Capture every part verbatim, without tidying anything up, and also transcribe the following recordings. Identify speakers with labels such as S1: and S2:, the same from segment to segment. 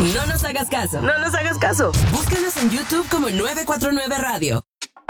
S1: No nos hagas caso.
S2: No nos hagas caso.
S1: Búscanos en YouTube como nueve cuatro nueve Radio.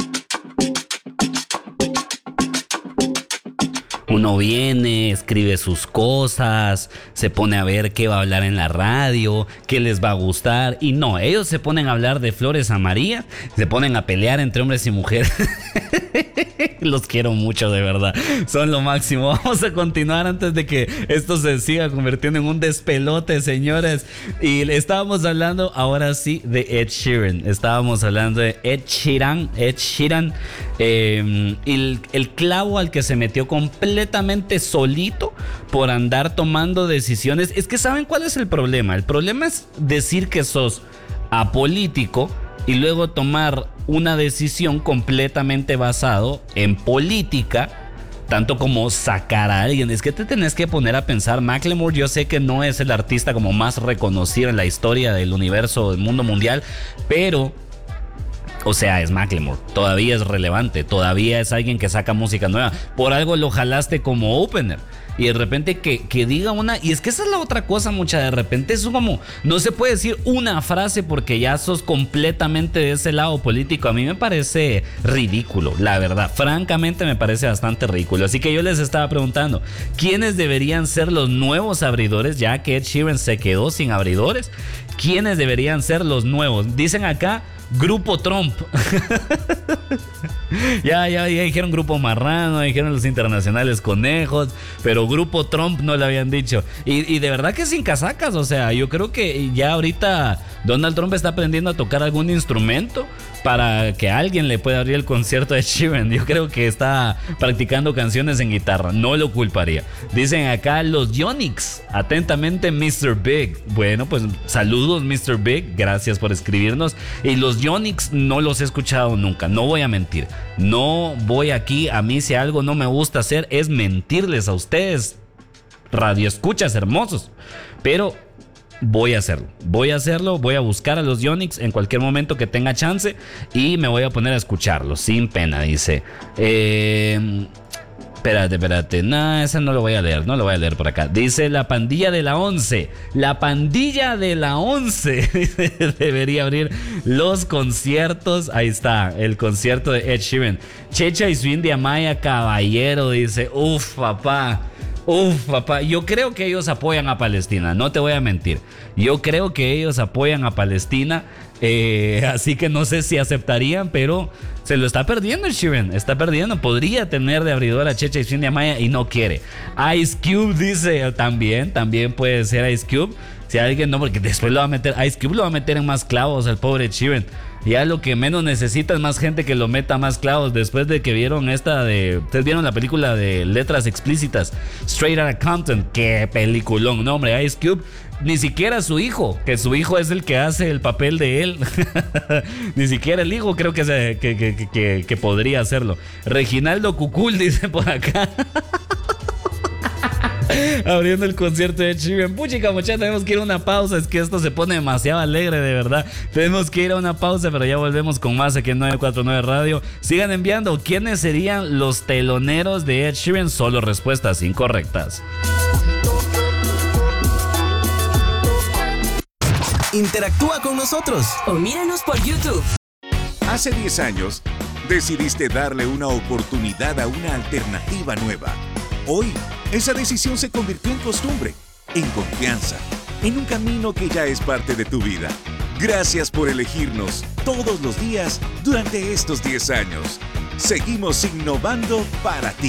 S3: Uno viene, escribe sus cosas, se pone a ver qué va a hablar en la radio, qué les va a gustar. Y no, ellos se ponen a hablar de Flores a María, se ponen a pelear entre hombres y mujeres. Los quiero mucho, de verdad. Son lo máximo. Vamos a continuar antes de que esto se siga convirtiendo en un despelote, señores. Y estábamos hablando, ahora sí, de Ed Sheeran. Estábamos hablando de Ed Sheeran. Ed Sheeran. Eh, el, el clavo al que se metió completamente solito por andar tomando decisiones. Es que ¿saben cuál es el problema? El problema es decir que sos apolítico y luego tomar una decisión completamente basado en política, tanto como sacar a alguien. Es que te tenés que poner a pensar. Macklemore, yo sé que no es el artista como más reconocido en la historia del universo, del mundo mundial, pero, o sea, es Macklemore, todavía es relevante, todavía es alguien que saca música nueva. Por algo lo jalaste como opener. Y de repente que, que diga una... Y es que esa es la otra cosa, mucha. De repente es como... No se puede decir una frase porque ya sos completamente de ese lado político. A mí me parece ridículo, la verdad. Francamente me parece bastante ridículo. Así que yo les estaba preguntando, ¿quiénes deberían ser los nuevos abridores? Ya que Ed Sheeran se quedó sin abridores. ¿Quiénes deberían ser los nuevos? Dicen acá... Grupo Trump. ya, ya, ya dijeron Grupo Marrano, dijeron los internacionales conejos, pero Grupo Trump no lo habían dicho. Y, y de verdad que sin casacas, o sea, yo creo que ya ahorita Donald Trump está aprendiendo a tocar algún instrumento para que alguien le pueda abrir el concierto de Sheeran. Yo creo que está practicando canciones en guitarra, no lo culparía. Dicen acá los Yonix, atentamente mister Big. Bueno, pues saludos mister Big, gracias por escribirnos. Y los Yonix no los he escuchado nunca, no voy a mentir. No voy aquí, a mí si algo no me gusta hacer es mentirles a ustedes, radio escuchas hermosos. Pero voy a hacerlo, voy a hacerlo, voy a buscar a los Yonix en cualquier momento que tenga chance y me voy a poner a escucharlos, sin pena, dice. Eh... Espérate, espérate, no, esa no lo voy a leer, no lo voy a leer por acá. Dice la pandilla de la once, la pandilla de la once debería abrir los conciertos. Ahí está, el concierto de Ed Sheeran. Checha y su India Maya Caballero dice, uff, papá. Uf, papá, yo creo que ellos apoyan a Palestina, no te voy a mentir. Yo creo que ellos apoyan a Palestina, eh, así que no sé si aceptarían, pero se lo está perdiendo el Sheeran, está perdiendo. Podría tener de abridor a Checha y su India Maya y no quiere. Ice Cube dice, también, también puede ser Ice Cube. Si alguien no, porque después lo va a meter, Ice Cube lo va a meter en más clavos al pobre Sheeran. Ya lo que menos necesita es más gente que lo meta más clavos. Después de que vieron esta de... Ustedes vieron la película de letras explícitas, Straight Outta Compton. Qué peliculón, no hombre, Ice Cube. Ni siquiera su hijo, que su hijo es el que hace el papel de él. Ni siquiera el hijo creo que, se, que, que, que, que podría hacerlo. Reginaldo Cucul dice por acá. Abriendo el concierto de Sheeran. Puchica, muchachos, tenemos que ir a una pausa. Es que esto se pone demasiado alegre, de verdad. Tenemos que ir a una pausa, pero ya volvemos con más aquí en nueve cuatro nueve Radio. Sigan enviando. ¿Quiénes serían los teloneros de Ed Sheeran? Solo respuestas incorrectas.
S4: Interactúa con nosotros
S1: o míranos por YouTube.
S5: Hace diez años, decidiste darle una oportunidad a una alternativa nueva. Hoy, esa decisión se convirtió en costumbre, en confianza, en un camino que ya es parte de tu vida. Gracias por elegirnos todos los días durante estos diez años. Seguimos innovando para ti.